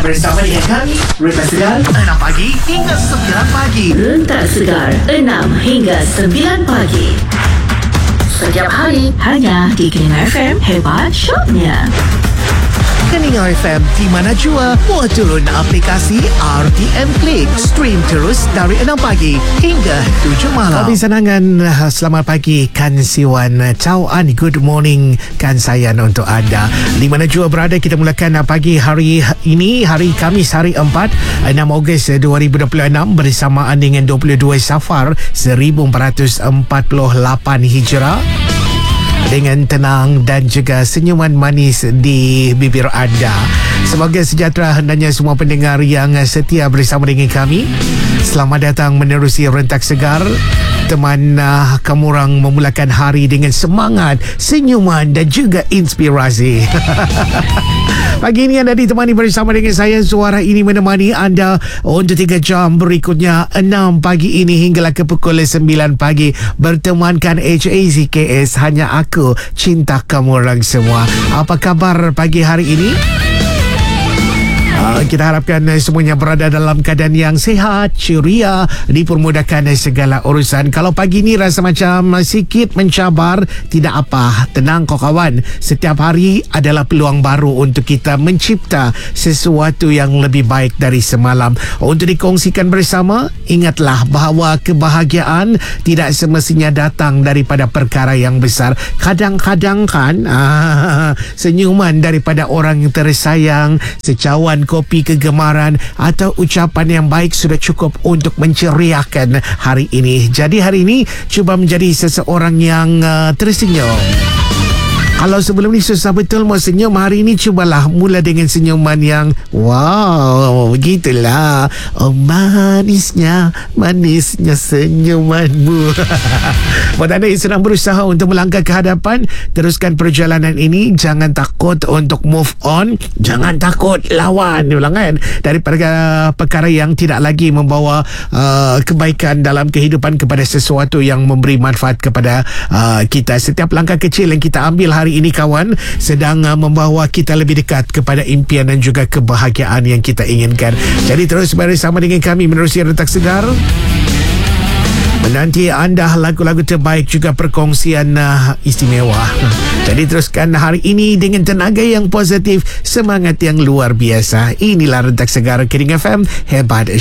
bersama dengan kami, Rentak Segar, 6 pagi hingga 9 pagi. Rentak Segar, 6 hingga 9 pagi. Setiap hari, hanya di Keningan FM. Hebat shopnya. Keningan FM di mana jua, muat turun aplikasi RTM Klik. Stream terus dari 6 pagi hingga 7 malam. Kami senangan selamat pagi Kan Siwan. Ciao and good morning Kan Sayan untuk anda. Di mana jua berada, kita mulakan pagi hari ini, hari Khamis, hari 4 6 Ogos 2026 bersamaan dengan 22 Safar 1448 Hijrah. Dengan tenang dan juga senyuman manis di bibir anda. Semoga sejahtera hendaknya semua pendengar yang setia bersama dengan kami. Selamat datang menerusi Rentak Segar. Teman kamu orang memulakan hari dengan semangat, senyuman dan juga inspirasi. Pagi ini anda ditemani bersama dengan saya. Suara ini menemani anda untuk 3 jam berikutnya, 6 pagi ini hinggalah ke pukul 9 pagi. Bertemankan HAZKS, hanya aku, cinta kamu orang semua. Apa khabar pagi hari ini? Kita harapkan semuanya berada dalam keadaan yang sihat, ceria, dipermudahkan segala urusan. Kalau pagi ni rasa macam sikit mencabar, tidak apa, tenang kau kawan. Setiap hari adalah peluang baru untuk kita mencipta sesuatu yang lebih baik dari semalam. Untuk dikongsikan bersama, ingatlah bahawa kebahagiaan tidak semestinya datang daripada perkara yang besar. Kadang-kadang kan senyuman daripada orang yang tersayang, secawan kopi kegemaran atau ucapan yang baik sudah cukup untuk menceriakan hari ini. Jadi hari ini cuba menjadi seseorang yang tersenyum. Kalau sebelum ni susah betul mau senyum, hari ini cubalah mula dengan senyuman yang wow, begitulah. Oh manisnya senyumanmu. Buat anda yang sedang berusaha untuk melangkah ke hadapan, teruskan perjalanan ini. Jangan takut untuk move on. Jangan takut lawan kan, daripada perkara yang tidak lagi membawa kebaikan dalam kehidupan kepada sesuatu yang memberi manfaat kepada kita. Setiap langkah kecil yang kita ambil hari ini kawan, sedang membawa kita lebih dekat kepada impian dan juga kebahagiaan yang kita inginkan. Jadi terus bersama dengan kami menerusi Rentak Segar, menanti anda lagu-lagu terbaik, juga perkongsian istimewa. Jadi teruskan hari ini dengan tenaga yang positif, semangat yang luar biasa. Inilah Rentak Segar Keningan FM, hebat